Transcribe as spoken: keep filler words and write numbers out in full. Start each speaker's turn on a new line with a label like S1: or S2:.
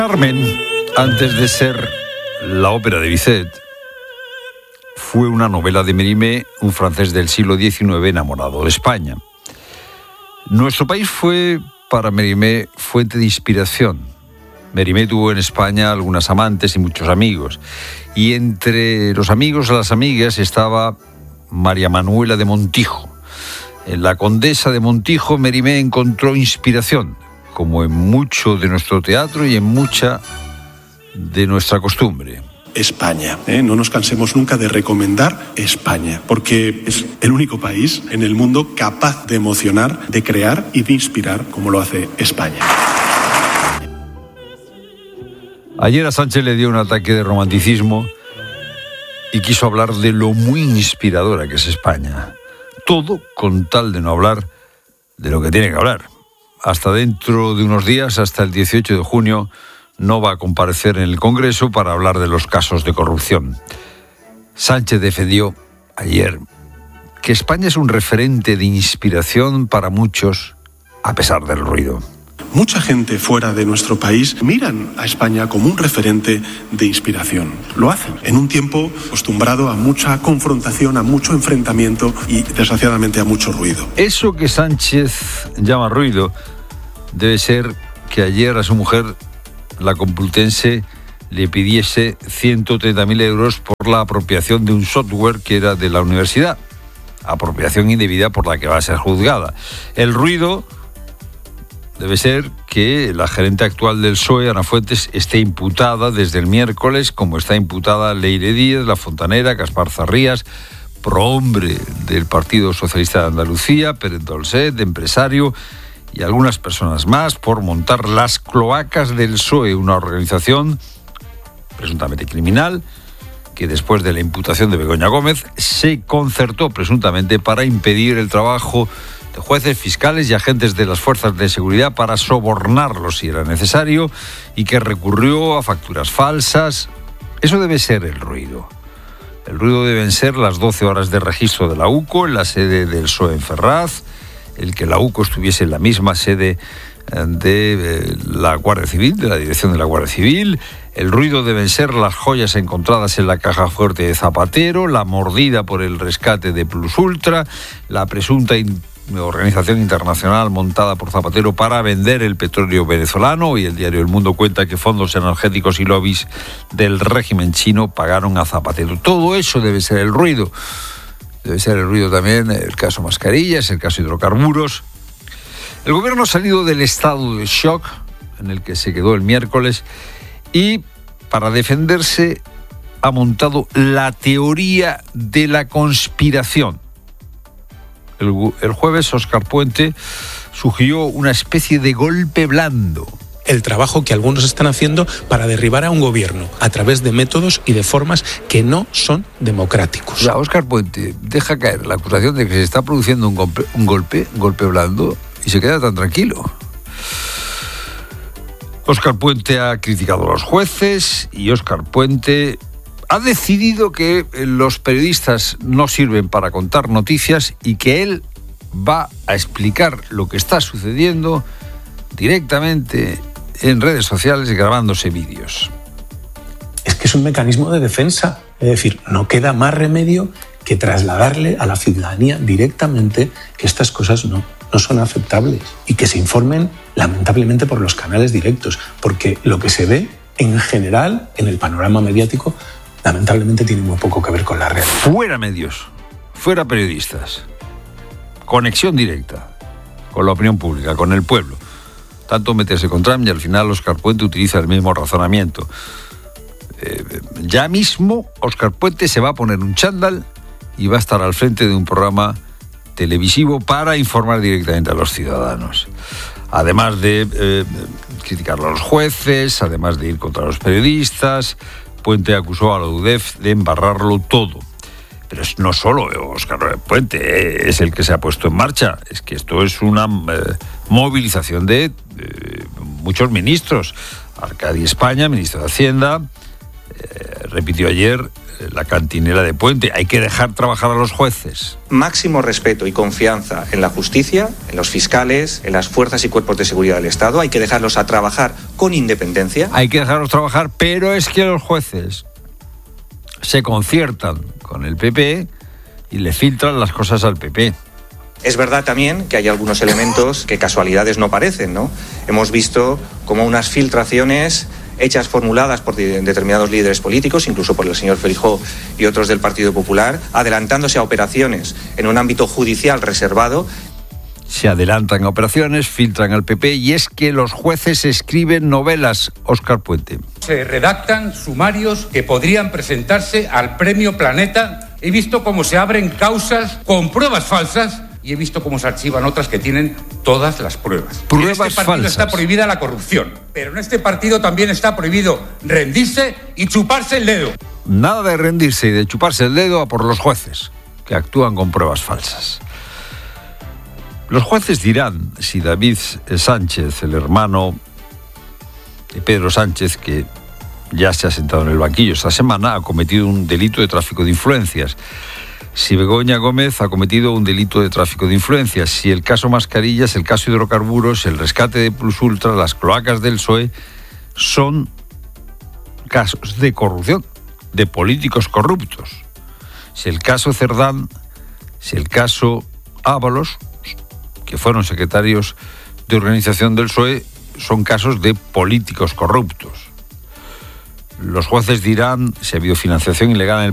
S1: Carmen, antes de ser la ópera de Bizet, fue una novela de Mérimée, un francés del siglo diecinueve enamorado de España. Nuestro país fue, para Mérimée, fuente de inspiración. Mérimée tuvo en España algunas amantes y muchos amigos. Y entre los amigos y las amigas estaba María Manuela de Montijo. En la condesa de Montijo, Mérimée encontró inspiración, como en mucho de nuestro teatro y en mucha de nuestra costumbre.
S2: España, ¿eh? No nos cansemos nunca de recomendar España, porque es el único país en el mundo capaz de emocionar, de crear y de inspirar como lo hace España.
S1: Ayer a Sánchez le dio un ataque de romanticismo y quiso hablar de lo muy inspiradora que es España. Todo con tal de no hablar de lo que tiene que hablar. Hasta dentro de unos días, hasta el dieciocho de junio, no va a comparecer en el Congreso para hablar de los casos de corrupción. Sánchez defendió ayer que España es un referente de inspiración para muchos, a pesar del ruido.
S2: Mucha gente fuera de nuestro país miran a España como un referente de inspiración. Lo hacen en un tiempo acostumbrado a mucha confrontación, a mucho enfrentamiento y, desgraciadamente, a mucho ruido.
S1: Eso que Sánchez llama ruido debe ser que ayer a su mujer, la Complutense, le pidiese ciento treinta mil euros por la apropiación de un software que era de la universidad. Apropiación indebida por la que va a ser juzgada. El ruido debe ser que la gerente actual del P S O E, Ana Fuentes, esté imputada desde el miércoles, como está imputada Leire Díez, La Fontanera, Gaspar Zarrías, prohombre del Partido Socialista de Andalucía, Pérez Dolcet, empresario, y algunas personas más, por montar las cloacas del P S O E, una organización presuntamente criminal que después de la imputación de Begoña Gómez se concertó presuntamente para impedir el trabajo de jueces, fiscales y agentes de las fuerzas de seguridad para sobornarlos si era necesario, y que recurrió a facturas falsas. Eso debe ser el ruido. El ruido deben ser las doce horas de registro de la UCO en la sede del P S O E en Ferraz, el que la UCO estuviese en la misma sede de la Guardia Civil, de la Dirección de la Guardia Civil. El ruido deben ser las joyas encontradas en la caja fuerte de Zapatero, la mordida por el rescate de Plus Ultra, la presunta in- organización internacional montada por Zapatero para vender el petróleo venezolano, y el diario El Mundo cuenta que fondos energéticos y lobbies del régimen chino pagaron a Zapatero. Todo eso debe ser el ruido. Debe ser el ruido también el caso mascarillas, el caso hidrocarburos. El gobierno ha salido del estado de shock en el que se quedó el miércoles y, para defenderse, ha montado la teoría de la conspiración. El, el jueves, Óscar Puente sugirió una especie de golpe blando.
S3: El trabajo que algunos están haciendo para derribar a un gobierno a través de métodos y de formas que no son democráticos.
S1: Ya, Óscar Puente deja caer la acusación de que se está produciendo un golpe, un golpe, un golpe blando, y se queda tan tranquilo. Óscar Puente ha criticado a los jueces y Óscar Puente ha decidido que los periodistas no sirven para contar noticias y que él va a explicar lo que está sucediendo directamente en redes sociales, grabándose vídeos.
S3: Es que es un mecanismo de defensa. Es decir, no queda más remedio que trasladarle a la ciudadanía directamente que estas cosas no, no son aceptables y que se informen lamentablemente por los canales directos, porque lo que se ve en general en el panorama mediático lamentablemente tiene muy poco que ver con la realidad.
S1: Fuera medios, fuera periodistas, conexión directa con la opinión pública, con el pueblo. Tanto meterse con Trump, y al final Óscar Puente utiliza el mismo razonamiento. Eh, ya mismo Óscar Puente se va a poner un chándal y va a estar al frente de un programa televisivo para informar directamente a los ciudadanos. Además de eh, criticar a los jueces, además de ir contra los periodistas, Puente acusó a la U D E F de embarrarlo todo. Pero es no solo Óscar Puente, eh, es el que se ha puesto en marcha. Es que esto es una eh, movilización de eh, muchos ministros. Arcadi España, ministro de Hacienda, eh, repitió ayer la cantinera de Puente. Hay que dejar trabajar a los jueces.
S4: Máximo respeto y confianza en la justicia, en los fiscales, en las fuerzas y cuerpos de seguridad del Estado. Hay que dejarlos a trabajar con independencia.
S1: Hay que dejarlos trabajar, pero es que los jueces se conciertan con el P P y le filtran las cosas al P P.
S4: Es verdad también que hay algunos elementos que casualidades no parecen, ¿no? Hemos visto como unas filtraciones hechas, formuladas por determinados líderes políticos, incluso por el señor Feijóo y otros del Partido Popular, adelantándose a operaciones en un ámbito judicial reservado.
S1: Se adelantan a operaciones, filtran al P P, y es que los jueces escriben novelas, Óscar Puente.
S5: Se redactan sumarios que podrían presentarse al Premio Planeta. He visto cómo se abren causas con pruebas falsas y he visto cómo se archivan otras que tienen todas las pruebas.
S1: Pruebas
S5: en este partido
S1: falsas.
S5: Está prohibida la corrupción, pero en este partido también está prohibido rendirse y chuparse el dedo.
S1: Nada de rendirse y de chuparse el dedo a por los jueces, que actúan con pruebas falsas. Los jueces dirán si David Sánchez, el hermano de Pedro Sánchez, que ya se ha sentado en el banquillo esta semana, ha cometido un delito de tráfico de influencias. Si Begoña Gómez ha cometido un delito de tráfico de influencias, si el caso Mascarillas, el caso hidrocarburos, el rescate de Plus Ultra, las cloacas del P S O E, son casos de corrupción, de políticos corruptos. Si el caso Cerdán, si el caso Ábalos, que fueron secretarios de organización del P S O E, son casos de políticos corruptos. Los jueces dirán si ha habido financiación ilegal en el